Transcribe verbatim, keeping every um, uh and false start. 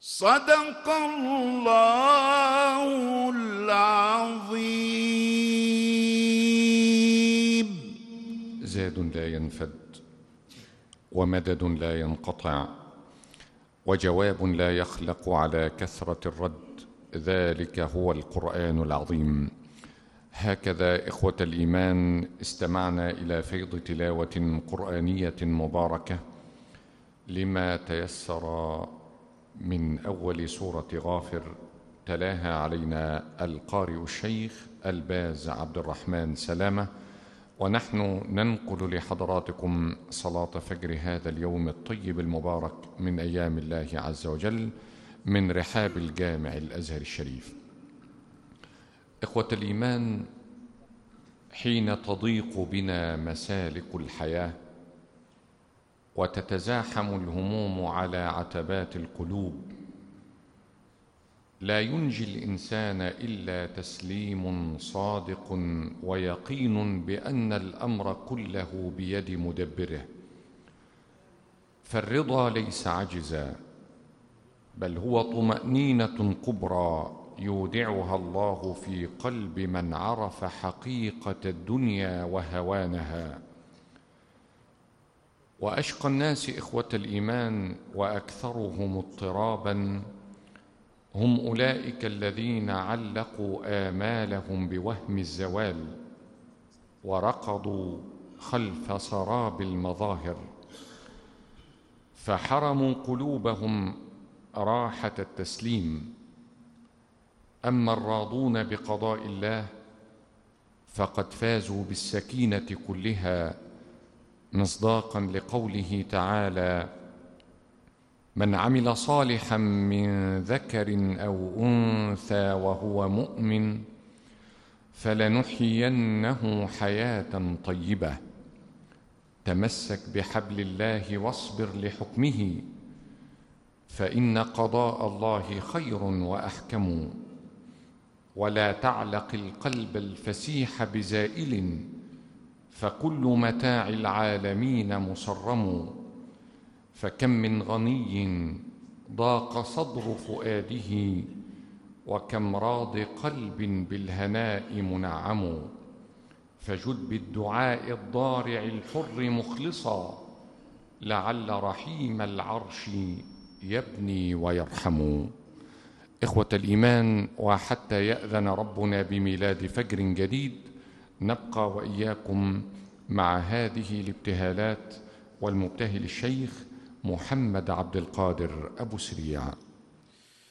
صدق الله العظيم. زاد لا ينفد، ومدد لا ينقطع، وجواب لا يخلق على كثرة الرد، ذلك هو القرآن العظيم. هكذا إخوة الإيمان استمعنا إلى فيض تلاوة قرآنية مباركة لما تيسر من أول سورة غافر، تلاها علينا القارئ الشيخ الباز عبد الرحمن سلامة، ونحن ننقل لحضراتكم صلاة فجر هذا اليوم الطيب المبارك من أيام الله عز وجل من رحاب الجامع الأزهر الشريف. إخوة الإيمان، حين تضيق بنا مسالك الحياة وتتزاحم الهموم على عتبات القلوب، لا ينجي الإنسان إلا تسليم صادق ويقين بأن الأمر كله بيد مدبره. فالرضا ليس عجزا، بل هو طمأنينة كبرى يودعها الله في قلب من عرف حقيقة الدنيا وهوانها. وأشقى الناس إخوة الإيمان وأكثرهم اضطرابا هم أولئك الذين علقوا آمالهم بوهم الزوال ورقضوا خلف سراب المظاهر، فحرموا قلوبهم راحة التسليم. أما الراضون بقضاء الله فقد فازوا بالسكينة كلها، مصداقا لقوله تعالى: من عمل صالحا من ذكر أو أنثى وهو مؤمن فلنحيينه حياة طيبة. تمسك بحبل الله واصبر لحكمه، فإن قضاء الله خير وأحكم. ولا تعلق القلب الفسيح بزائل، فكل متاع العالمين مصرم. فكم من غني ضاق صدر فؤاده، وكم راض قلب بالهناء منعم. فجد بالدعاء الضارع الحر مخلصا، لعل رحيم العرش يبني ويرحم. إخوة الإيمان، وحتى يأذن ربنا بميلاد فجر جديد نبقى وإياكم مع هذه الابتهالات والمبتهل الشيخ محمد عبد القادر أبو سريع.